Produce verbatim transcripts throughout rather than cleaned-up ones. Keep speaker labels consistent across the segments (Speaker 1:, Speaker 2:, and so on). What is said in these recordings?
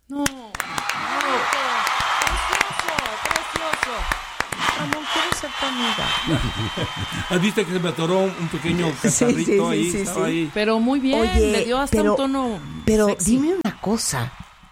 Speaker 1: No, no, precioso, precioso. Ramón, quiero ser tu amiga.
Speaker 2: ¿Viste que se me atoró un pequeño cacharrito?
Speaker 1: Sí, sí, sí,
Speaker 2: ahí?
Speaker 1: sí,
Speaker 2: Estaba
Speaker 1: sí.
Speaker 2: ahí.
Speaker 1: Pero muy bien,
Speaker 3: Oye,
Speaker 1: le dio hasta
Speaker 3: pero,
Speaker 1: un tono
Speaker 3: Pero
Speaker 1: sexy.
Speaker 3: dime una cosa.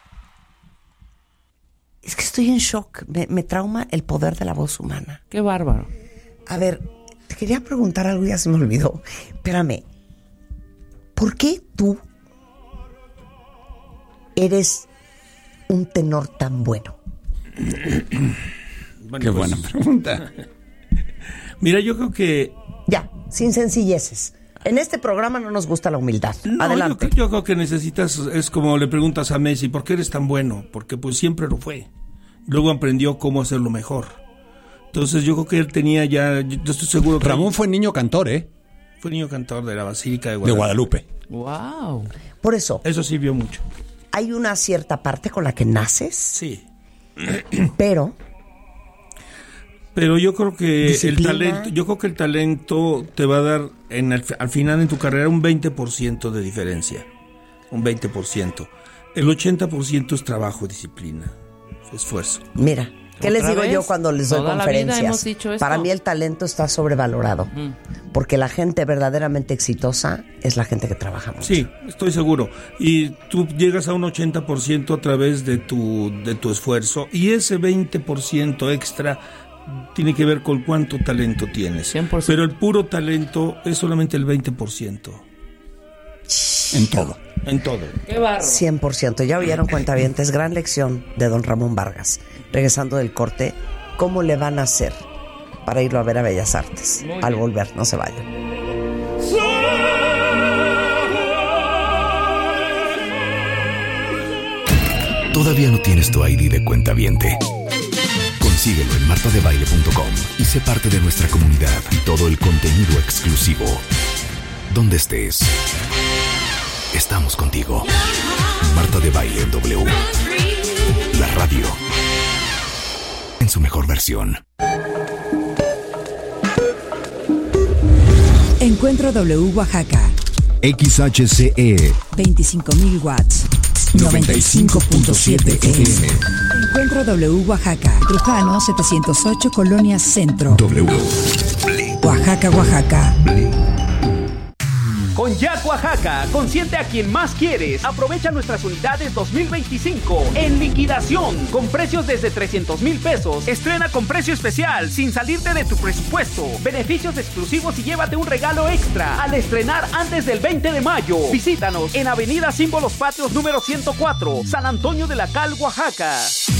Speaker 3: Es que estoy en shock. Me, me trauma el poder de la voz humana.
Speaker 1: Qué bárbaro.
Speaker 3: A ver, te quería preguntar algo y ya se me olvidó. Espérame. ¿Por qué tú eres un tenor tan bueno?
Speaker 2: Bueno,
Speaker 4: Qué
Speaker 2: pues,
Speaker 4: buena pregunta.
Speaker 2: Mira, yo creo que...
Speaker 3: Ya, sin sencilleces. En este programa no nos gusta la humildad.
Speaker 2: No,
Speaker 3: Adelante.
Speaker 2: Yo, yo creo que necesitas, es como le preguntas a Messi, ¿por qué eres tan bueno? Porque pues siempre lo fue. Luego aprendió cómo hacerlo mejor. Entonces yo creo que él tenía ya, yo estoy seguro que...
Speaker 4: Ramón fue niño cantor, ¿eh?
Speaker 2: Fue niño cantor de la Basílica de
Speaker 4: De
Speaker 2: Guadalupe.
Speaker 4: Guadalupe.
Speaker 1: Wow.
Speaker 3: Por eso,
Speaker 2: Eso sirvió mucho.
Speaker 3: hay una cierta parte con la que naces,
Speaker 2: Sí.
Speaker 3: pero
Speaker 2: Pero yo creo que
Speaker 3: Disciplina.
Speaker 2: el talento, yo creo que el talento te va a dar en el, al final en tu carrera un veinte por ciento de diferencia. Un veinte por ciento. El ochenta por ciento es trabajo, disciplina, esfuerzo.
Speaker 3: mira, ¿qué les
Speaker 1: ¿Otra
Speaker 3: digo
Speaker 1: vez?
Speaker 3: yo cuando les doy
Speaker 1: Toda la vida
Speaker 3: conferencias?
Speaker 1: hemos dicho esto.
Speaker 3: Para mí el talento está sobrevalorado, porque la gente verdaderamente exitosa es la gente que trabaja mucho.
Speaker 2: Sí, estoy seguro. Y tú llegas a un ochenta por ciento a través de tu, de tu esfuerzo y ese veinte por ciento extra tiene que ver con cuánto talento tienes.
Speaker 1: cien por ciento.
Speaker 2: Pero el puro talento es solamente el veinte por ciento.
Speaker 4: En todo.
Speaker 2: En todo.
Speaker 1: Qué bárbaro.
Speaker 3: cien por ciento. Ya oyeron, cuentavientes, gran lección de don Ramón Vargas. Regresando del corte, ¿cómo le van a hacer para irlo a ver a Bellas Artes?
Speaker 1: Muy
Speaker 3: Al
Speaker 1: bien.
Speaker 3: volver, no se vayan.
Speaker 5: ¿Todavía no tienes tu I D de cuentaviente? Consíguelo en marta de baile punto com y sé parte de nuestra comunidad y todo el contenido exclusivo. Donde estés, estamos contigo. Marta de Baile en W. La radio en su mejor versión.
Speaker 6: Encuentro W Oaxaca,
Speaker 5: X H C E
Speaker 6: veinticinco mil watts, noventa y cinco punto siete F M. Encuentro W Oaxaca, Trujano setecientos ocho, Colonia Centro,
Speaker 5: W.
Speaker 6: Oaxaca, Oaxaca.
Speaker 7: Con Jack Oaxaca, consiente a quien más quieres. Aprovecha nuestras unidades dos mil veinticinco en liquidación con precios desde trescientos mil pesos. Estrena con precio especial sin salirte de tu presupuesto. Beneficios exclusivos y llévate un regalo extra al estrenar antes del veinte de mayo. Visítanos en Avenida Símbolos Patrios número ciento cuatro, San Antonio de la Cal, Oaxaca.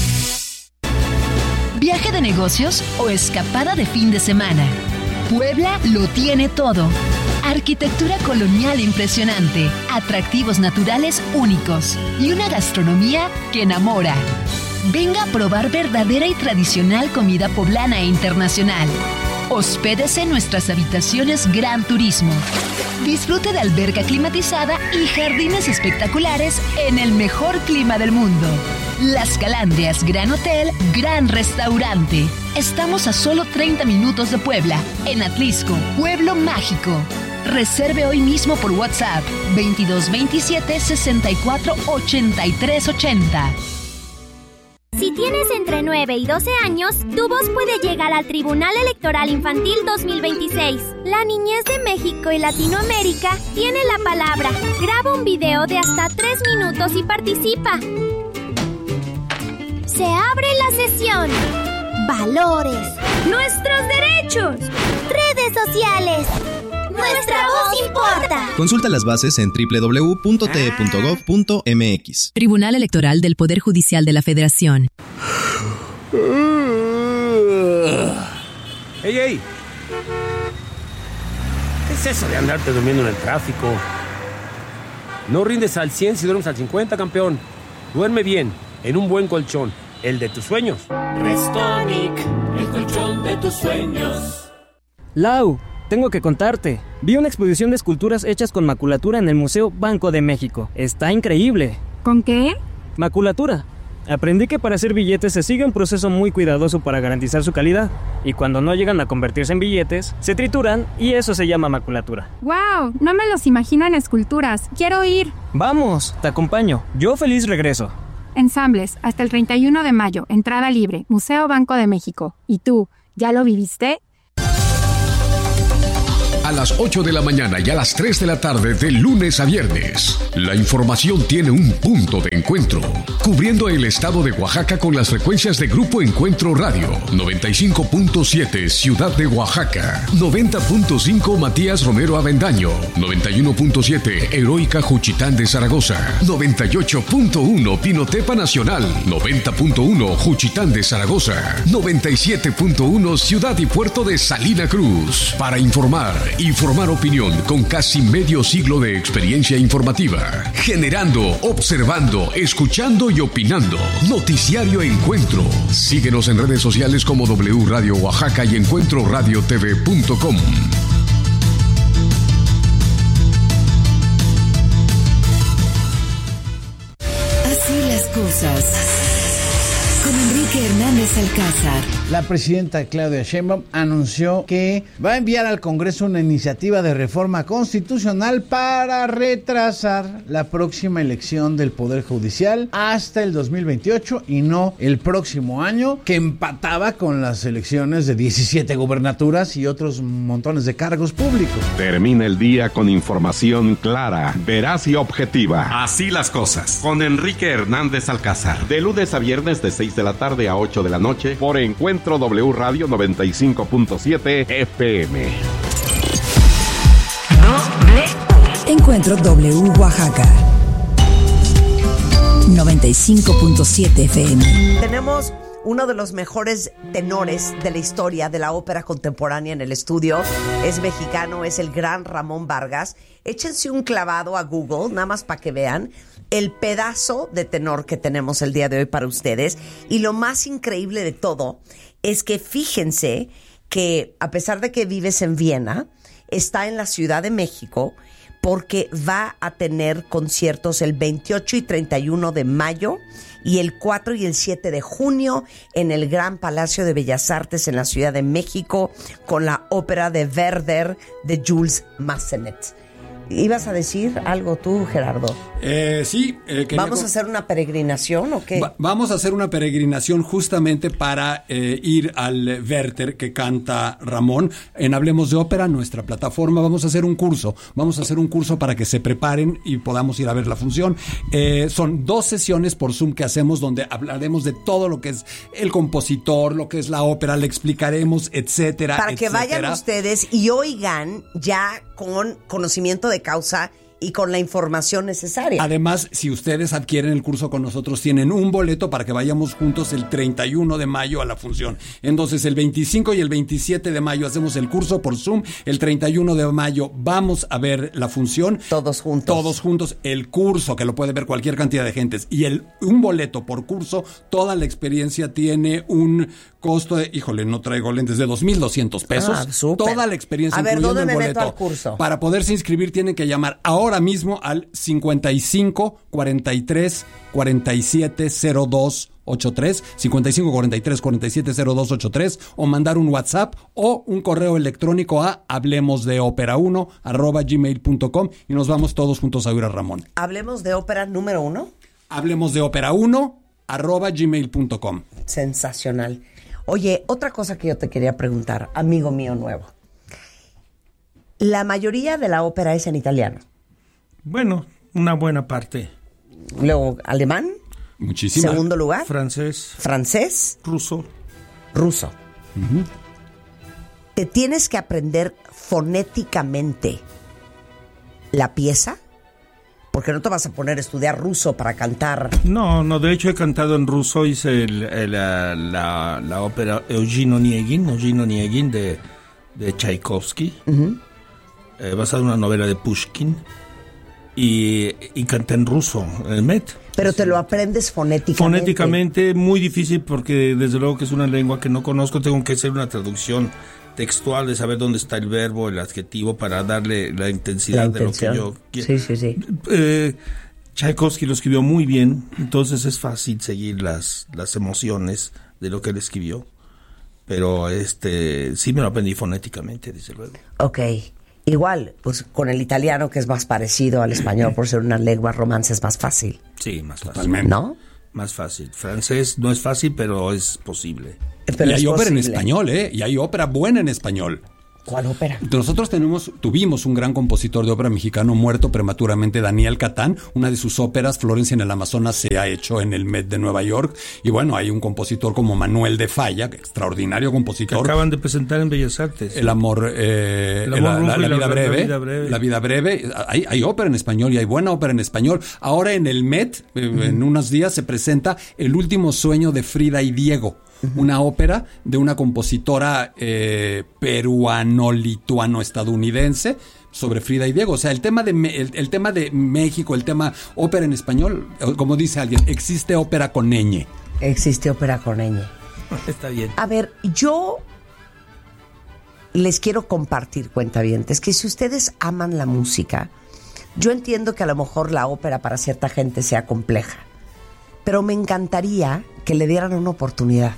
Speaker 8: ¿Viaje de negocios o escapada de fin de semana? Puebla lo tiene todo. Arquitectura colonial impresionante, atractivos naturales únicos y una gastronomía que enamora. Venga a probar verdadera y tradicional comida poblana e internacional. Hospédese en nuestras habitaciones Gran Turismo. Disfrute de alberca climatizada y jardines espectaculares en el mejor clima del mundo. Las Calandrias Gran Hotel, Gran Restaurante. Estamos a solo treinta minutos de Puebla, en Atlisco, Pueblo Mágico. Reserve hoy mismo por WhatsApp veintidós veintisiete sesenta y cuatro ochenta y tres ochenta.
Speaker 9: Si tienes entre nueve y doce años, tu voz puede llegar al Tribunal Electoral Infantil dos mil veintiséis. La niñez de México y Latinoamérica tiene la palabra. Graba un video de hasta tres minutos y participa. Se abre la sesión. Valores. Nuestros derechos. Redes sociales. Nuestra voz importa.
Speaker 10: Consulta las bases en doble u doble u doble u punto t e punto gov punto m x.
Speaker 8: Tribunal Electoral del Poder Judicial de la Federación.
Speaker 11: ¡Ey, ey! ¿Qué es eso de andarte durmiendo en el tráfico? No rindes al cien si duermes al cincuenta, campeón. Duerme bien, en un buen colchón, el de tus sueños.
Speaker 12: Restonic, el colchón de tus sueños.
Speaker 13: Lau, tengo que contarte. Vi una exposición de esculturas hechas con maculatura en el Museo Banco de México. Está increíble.
Speaker 14: ¿Con qué?
Speaker 13: Maculatura. Aprendí que para hacer billetes se sigue un proceso muy cuidadoso para garantizar su calidad. Y cuando no llegan a convertirse en billetes, se trituran y eso se llama maculatura.
Speaker 14: ¡Wow! No me los imagino en esculturas. ¡Quiero ir!
Speaker 13: ¡Vamos! Te acompaño. Yo feliz regreso.
Speaker 14: Ensambles, hasta el treinta y uno de mayo, entrada libre, Museo Banco de México. ¿Y tú, ya lo viviste?
Speaker 15: A las ocho de la mañana y a las tres de la tarde de lunes a viernes. La información tiene un punto de encuentro. Cubriendo el estado de Oaxaca con las frecuencias de Grupo Encuentro Radio. noventa y cinco punto siete Ciudad de Oaxaca. noventa punto cinco Matías Romero Avendaño. noventa y uno punto siete Heroica Juchitán de Zaragoza. noventa y ocho punto uno Pinotepa Nacional. noventa punto uno Juchitán de Zaragoza. noventa y siete punto uno Ciudad y Puerto de Salina Cruz. Para informar y formar opinión con casi medio siglo de experiencia informativa. Generando, observando, escuchando y opinando. Noticiario Encuentro. Síguenos en redes sociales como W Radio Oaxaca y encuentro radio t v punto com.
Speaker 6: Así las cosas. Con Enrique Hernández Alcázar.
Speaker 16: La presidenta Claudia Sheinbaum anunció que va a enviar al Congreso una iniciativa de reforma constitucional para retrasar la próxima elección del Poder Judicial hasta el dos mil veintiocho y no el próximo año, que empataba con las elecciones de diecisiete gubernaturas y otros montones de cargos públicos.
Speaker 17: Termina el día con información clara, veraz y objetiva. Así las cosas. Con Enrique Hernández Alcázar. De lunes a viernes de seis de la tarde a ocho de la noche por Encuentro W Radio noventa y cinco punto siete F M.
Speaker 6: Encuentro W Oaxaca noventa y cinco punto siete F M.
Speaker 3: Tenemos uno de los mejores tenores de la historia de la ópera contemporánea en el estudio. Es mexicano, es el gran Ramón Vargas. Échense un clavado a Google, nada más para que vean el pedazo de tenor que tenemos el día de hoy para ustedes. Y lo más increíble de todo es que fíjense que a pesar de que vives en Viena, está en la Ciudad de México porque va a tener conciertos el veintiocho y treinta y uno de mayo y el cuatro y el siete de junio en el Gran Palacio de Bellas Artes en la Ciudad de México con la ópera de Werther de Jules Massenet. ¿Ibas a decir algo tú, Gerardo?
Speaker 4: Eh, sí. Eh,
Speaker 3: ¿Vamos a hacer una peregrinación o qué?
Speaker 4: Va- vamos a hacer una peregrinación justamente para eh, ir al Werther que canta Ramón. En Hablemos de Ópera, nuestra plataforma, vamos a hacer un curso. Vamos a hacer un curso para que se preparen y podamos ir a ver la función. Eh, son dos sesiones por Zoom que hacemos donde hablaremos de todo lo que es el compositor, lo que es la ópera, le explicaremos, etcétera,
Speaker 3: Para que
Speaker 4: etcétera.
Speaker 3: vayan ustedes y oigan ya con conocimiento de causa y con la información necesaria.
Speaker 4: Además, si ustedes adquieren el curso con nosotros, tienen un boleto para que vayamos juntos el treinta y uno de mayo a la función. Entonces, el veinticinco y el veintisiete de mayo hacemos el curso por Zoom. El treinta y uno de mayo vamos a ver la función.
Speaker 3: Todos juntos.
Speaker 4: Todos juntos. El curso, que lo puede ver cualquier cantidad de gentes. Y el un boleto por curso, toda la experiencia tiene un costo de, híjole, no traigo lentes, de dos mil doscientos pesos.
Speaker 3: Ah, súper.
Speaker 4: Toda la experiencia,
Speaker 3: A ver,
Speaker 4: incluyendo
Speaker 3: ¿dónde
Speaker 4: el
Speaker 3: me
Speaker 4: boleto.
Speaker 3: meto al curso?
Speaker 4: Para poderse inscribir tienen que llamar ahora mismo al cincuenta y cinco cuarenta y tres cuarenta y siete cero dos ochenta y tres, cincuenta y cinco cuarenta y tres cuarenta y siete cero dos ochenta y tres, o mandar un WhatsApp o un correo electrónico a hablemosdeopera uno arroba gmail punto com y nos vamos todos juntos a oír a Ramón.
Speaker 3: Hablemos de ópera número uno.
Speaker 4: Hablemosdeopera uno arroba gmail punto com.
Speaker 3: Sensacional. Oye, otra cosa que yo te quería preguntar, amigo mío nuevo. La mayoría de la ópera es en italiano.
Speaker 2: Bueno, una buena parte.
Speaker 3: Luego, alemán.
Speaker 4: Muchísimo.
Speaker 3: Segundo lugar.
Speaker 2: Francés.
Speaker 3: Francés.
Speaker 2: Ruso.
Speaker 3: Ruso.
Speaker 4: Uh-huh.
Speaker 3: ¿Te tienes que aprender fonéticamente la pieza? Porque no te vas a poner a estudiar ruso para cantar.
Speaker 2: No, no, de hecho he cantado en ruso, hice el, el, la, la, la ópera Eugene Onegin, Eugene Onegin de, de Tchaikovsky,
Speaker 3: uh-huh.
Speaker 2: eh, basada en una novela de Pushkin, y, y canté en ruso, en el Met.
Speaker 3: Pero te lo aprendes fonéticamente.
Speaker 2: Fonéticamente, muy difícil porque desde luego que es una lengua que no conozco, tengo que hacer una traducción textual de saber dónde está el verbo, el adjetivo, para darle la intensidad
Speaker 3: La
Speaker 2: de lo que yo quiero.
Speaker 3: Sí, sí, sí.
Speaker 2: Eh, Tchaikovsky lo escribió muy bien, entonces es fácil seguir las, las emociones de lo que él escribió. Pero este sí me lo aprendí fonéticamente, desde luego.
Speaker 3: Ok. Igual, pues con el italiano, que es más parecido al español por ser una lengua romance, es más fácil.
Speaker 2: Sí, más fácil.
Speaker 4: Totalmente.
Speaker 3: ¿No?
Speaker 2: Más fácil. Francés no es fácil, pero es posible.
Speaker 4: Pero y hay ópera en español, ¿eh? Y hay ópera buena en español.
Speaker 3: ¿Cuál ópera?
Speaker 4: Nosotros tenemos, tuvimos un gran compositor de ópera mexicano muerto prematuramente, Daniel Catán. Una de sus óperas, Florencia en el Amazonas, se ha hecho en el Met de Nueva York. Y bueno, hay un compositor como Manuel de Falla, extraordinario compositor.
Speaker 2: Que acaban de presentar en Bellas Artes.
Speaker 4: El amor, eh, el amor la, la, la, la, vida breve, la vida breve. La vida breve. Hay, hay ópera en español y hay buena ópera en español. Ahora en el Met, eh, uh-huh. en unos días, se presenta El último sueño de Frida y Diego. Uh-huh. Una ópera de una compositora eh, peruano-lituano-estadounidense sobre Frida y Diego. O sea, el tema de el, el tema de México, el tema ópera en español, como dice alguien, existe ópera con ñ.
Speaker 3: Existe ópera con ñ.
Speaker 2: Está bien.
Speaker 3: A ver, yo les quiero compartir, cuentavientes, que si ustedes aman la música, yo entiendo que a lo mejor la ópera para cierta gente sea compleja, pero me encantaría que le dieran una oportunidad.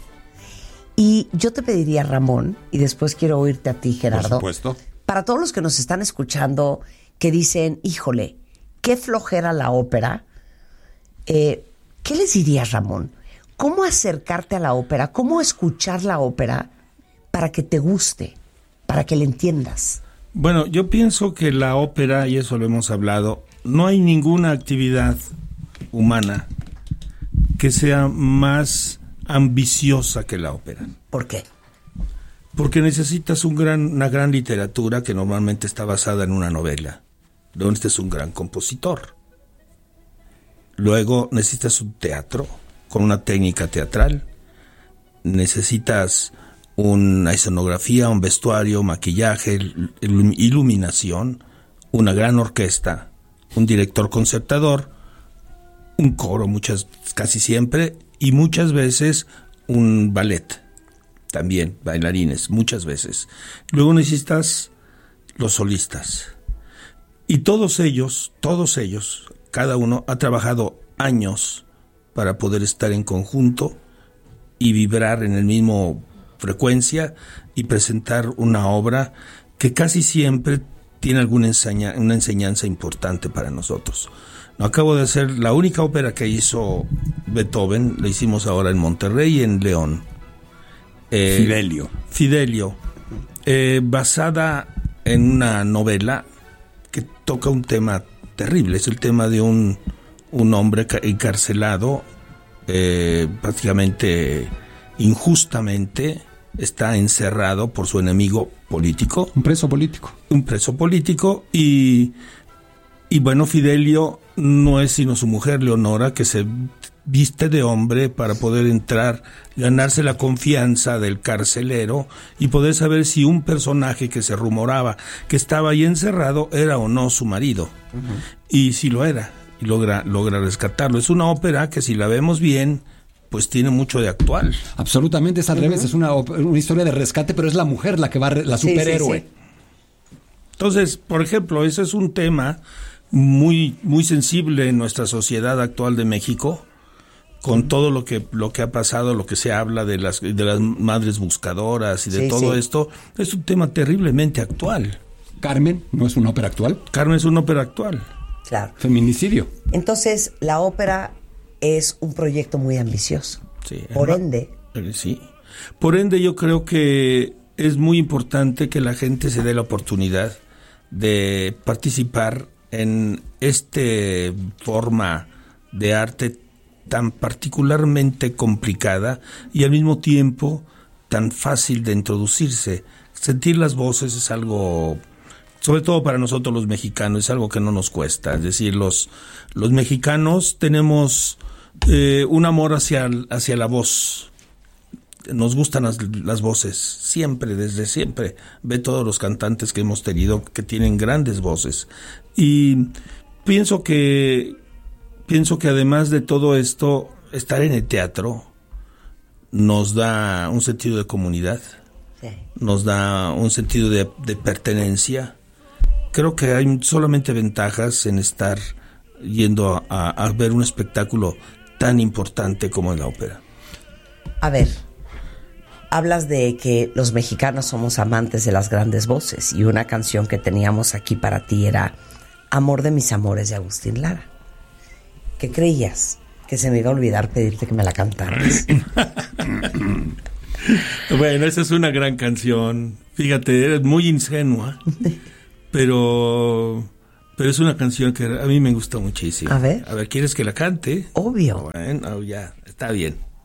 Speaker 3: Y yo te pediría, Ramón, y después quiero oírte a ti, Gerardo.
Speaker 4: Por supuesto.
Speaker 3: Para todos los que nos están escuchando, que dicen, híjole, qué flojera la ópera, eh, ¿qué les dirías, Ramón? ¿Cómo acercarte a la ópera? ¿Cómo escuchar la ópera para que te guste, para que la entiendas?
Speaker 2: Bueno, yo pienso que la ópera, y eso lo hemos hablado, no hay ninguna actividad humana que sea más ambiciosa que la ópera.
Speaker 3: ¿Por qué?
Speaker 2: Porque necesitas un gran, una gran literatura que normalmente está basada en una novela. Luego necesitas un gran compositor. Luego necesitas un teatro con una técnica teatral. Necesitas una escenografía, un vestuario, maquillaje, iluminación, una gran orquesta, un director concertador, un coro muchas, casi siempre, y muchas veces un ballet, también bailarines, muchas veces. Luego necesitas los solistas. Y todos ellos, todos ellos, cada uno ha trabajado años para poder estar en conjunto y vibrar en el mismo frecuencia y presentar una obra que casi siempre tiene alguna enseña, una enseñanza importante para nosotros. No acabo de hacer la única ópera que hizo Beethoven, la hicimos ahora en Monterrey y en León. Eh,
Speaker 4: Fidelio.
Speaker 2: Fidelio, eh, basada en una novela que toca un tema terrible. Es el tema de un, un hombre encarcelado, eh, prácticamente injustamente, está encerrado por su enemigo político.
Speaker 4: Un preso político.
Speaker 2: Un preso político y... Y bueno, Fidelio no es sino su mujer, Leonora, que se viste de hombre para poder entrar, ganarse la confianza del carcelero y poder saber si un personaje que se rumoraba que estaba ahí encerrado era o no su marido. Uh-huh. Y sí lo era, y logra, logra rescatarlo. Es una ópera que si la vemos bien, pues tiene mucho de actual.
Speaker 4: Absolutamente, es al uh-huh. revés, es una, una historia de rescate, pero es la mujer la que va, la superhéroe.
Speaker 3: Sí, sí, sí.
Speaker 2: Entonces, por ejemplo, ese es un tema muy muy sensible en nuestra sociedad actual de México, con todo lo que lo que ha pasado, lo que se habla de las de las madres buscadoras y de sí, todo sí. esto, es un tema terriblemente actual.
Speaker 4: Carmen no es una ópera actual.
Speaker 2: Carmen es una ópera actual.
Speaker 3: Claro.
Speaker 4: Feminicidio.
Speaker 3: Entonces, la ópera es un proyecto muy ambicioso.
Speaker 2: Sí.
Speaker 3: Por ende,
Speaker 2: sí. Por ende, yo creo que es muy importante que la gente se dé la oportunidad de participar en esta forma de arte tan particularmente complicada y al mismo tiempo tan fácil de introducirse. Sentir las voces es algo, sobre todo para nosotros los mexicanos, es algo que no nos cuesta. Es decir, los, los mexicanos tenemos eh, un amor hacia, hacia la voz. Nos gustan las, las voces, siempre, desde siempre. Ve todos los cantantes que hemos tenido que tienen grandes voces. Y pienso que, pienso que además de todo esto, estar en el teatro nos da un sentido de comunidad, sí. nos da un sentido de, de pertenencia. Creo que hay solamente ventajas en estar yendo a, a ver un espectáculo tan importante como es la ópera.
Speaker 3: A ver, hablas de que los mexicanos somos amantes de las grandes voces y una canción que teníamos aquí para ti era Amor de mis amores de Agustín Lara. ¿Qué creías? que se me iba a olvidar pedirte que me la cantaras.
Speaker 2: Bueno, esa es una gran canción. Fíjate, eres muy ingenua, pero pero es una canción que a mí me gusta muchísimo.
Speaker 3: A ver.
Speaker 2: A ver, ¿quieres que la cante?
Speaker 3: Obvio.
Speaker 2: Bueno, ya, está bien.